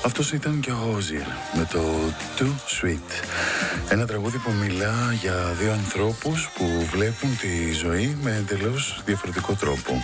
Αυτός ήταν και ο Όζιλ με το Too Sweet. Ένα τραγούδι που μιλά για δύο ανθρώπους που βλέπουν τη ζωή με εντελώς διαφορετικό τρόπο.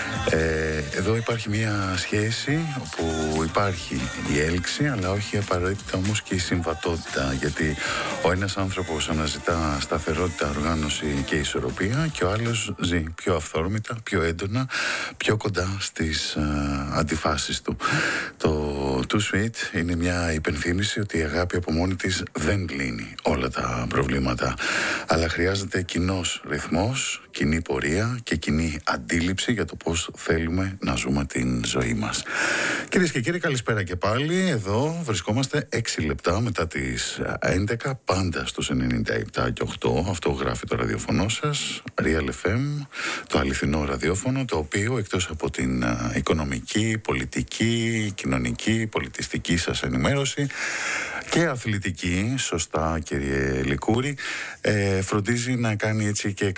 Εδώ υπάρχει μια σχέση όπου υπάρχει η έλξη, αλλά όχι απαραίτητα όμως και η συμβατότητα, γιατί ο ένας άνθρωπος αναζητά σταθερότητα, οργάνωση και ισορροπία και ο άλλος ζει πιο αυθόρμητα, πιο έντονα, πιο κοντά στις αντιφάσεις του. Το Too Sweet είναι μια υπενθύμηση ότι η αγάπη από μόνη της δεν λύνει όλα τα προβλήματα, αλλά χρειάζεται κοινός ρυθμός, κοινή πορεία και κοινή αντίληψη για το πώς θέλουμε να ζούμε την ζωή μας. Κυρίες και κύριοι, καλησπέρα και πάλι. Εδώ βρισκόμαστε 6 λεπτά μετά τις 11, πάντα στους 97 και 8. Αυτό γράφει το ραδιοφωνό σας, Real FM, το αληθινό ραδιόφωνο, το οποίο εκτός από την οικονομική, πολιτική, κοινωνική, πολιτιστική σας ενημέρωση και αθλητική, σωστά κύριε Λικούρη, φροντίζει να κάνει έτσι και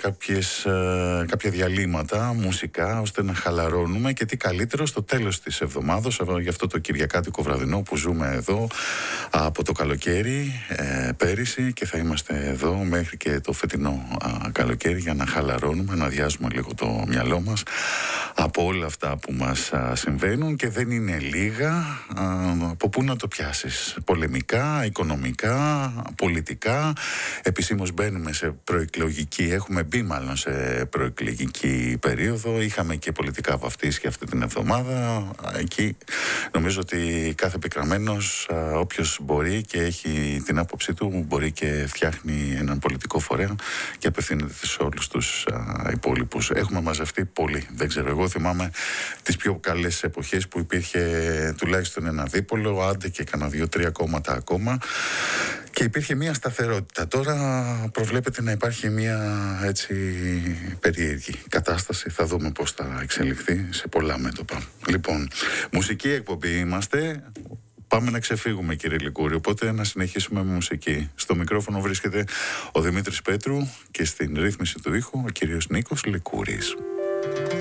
κάποια διαλύματα μουσικά ώστε να χαλαρώνουμε, και τι καλύτερο στο τέλος της εβδομάδας, γι' αυτό το κυριακάτικο βραδινό που ζούμε εδώ από το καλοκαίρι πέρυσι, και θα είμαστε εδώ μέχρι και το φετινό καλοκαίρι για να χαλαρώνουμε, να αδειάζουμε λίγο το μυαλό μας από όλα αυτά που μας συμβαίνουν, και δεν είναι λίγα. Από πού να το πιάσεις? Πολεμικά, οικονομικά, πολιτικά. Επισήμως μπαίνουμε σε προεκλογική, έχουμε μπει μάλλον σε προεκλογική περίοδο. Είχαμε και πολιτικά βαφτίσια αυτή την εβδομάδα. Εκεί νομίζω ότι κάθε πικραμένος, όποιος μπορεί και έχει την άποψή του, μπορεί και φτιάχνει έναν πολιτικό φορέα και απευθύνεται σε όλους τους υπόλοιπους. Έχουμε μαζευτεί πολύ. Δεν ξέρω, εγώ θυμάμαι τις πιο καλές εποχές που υπήρχε τουλάχιστον ένα δίπολο, άντε και κανένα 2-3 κόμματα ακόμα, και υπήρχε μια σταθερότητα. Τώρα προβλέπεται να υπάρχει μια έτσι περίεργη κατάσταση. Θα δούμε πώς θα εξελιχθεί σε πολλά μέτωπα. Λοιπόν, μουσική εκπομπή είμαστε. Πάμε να ξεφύγουμε, κύριε Λικούρη, οπότε να συνεχίσουμε με μουσική. Στο μικρόφωνο βρίσκεται ο Δημήτρης Πέτρου και στην ρύθμιση του ήχου ο κύριος Νίκος Λικούρης.